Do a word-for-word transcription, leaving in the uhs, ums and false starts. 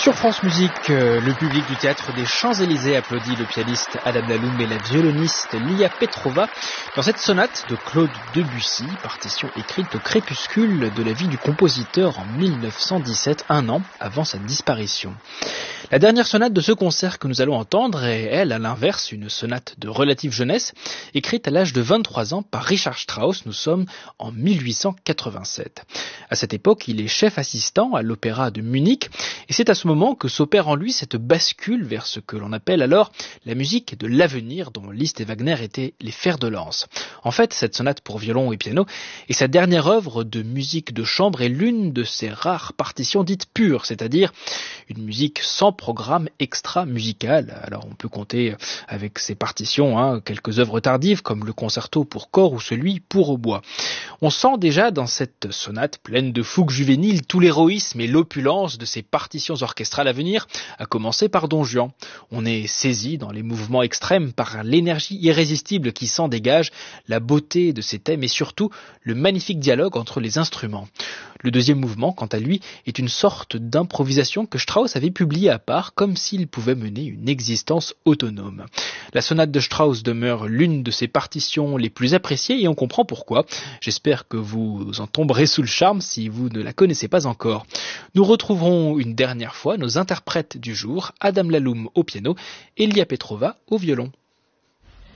Sur France Musique, euh, le public du théâtre des Champs-Élysées applaudit le pianiste Adam Laloum et la violoniste Lia Petrova dans cette sonate de Claude Debussy, partition écrite au crépuscule de la vie du compositeur en mille neuf cent dix-sept, un an avant sa disparition. La dernière sonate de ce concert que nous allons entendre est, elle, à l'inverse, une sonate de relative jeunesse, écrite à l'âge de vingt-trois ans par Richard Strauss. Nous sommes en mille huit cent quatre-vingt-sept. À cette époque, il est chef assistant à l'opéra de Munich, et c'est à ce moment que s'opère en lui cette bascule vers ce que l'on appelle alors la musique de l'avenir, dont Liszt et Wagner étaient les fers de lance. En fait, cette sonate pour violon et piano est sa dernière œuvre de musique de chambre et l'une de ses rares partitions dites pures, c'est-à-dire une musique sans programme extra-musical. Alors on peut compter avec ces partitions hein, quelques œuvres tardives comme le concerto pour corps ou celui pour hautbois. On sent déjà dans cette sonate pleine de fougue juvénile tout l'héroïsme et l'opulence de ces partitions orchestrales à venir, à commencer par Don Juan. On est saisi dans les mouvements extrêmes par l'énergie irrésistible qui s'en dégage, la beauté de ces thèmes et surtout le magnifique dialogue entre les instruments. Le deuxième mouvement, quant à lui, est une sorte d'improvisation que Strauss avait publiée à part, comme s'il pouvait mener une existence autonome. La sonate de Strauss demeure l'une de ses partitions les plus appréciées et on comprend pourquoi. J'espère que vous en tomberez sous le charme si vous ne la connaissez pas encore. Nous retrouverons une dernière fois nos interprètes du jour, Adam Laloum au piano et Lia Petrova au violon.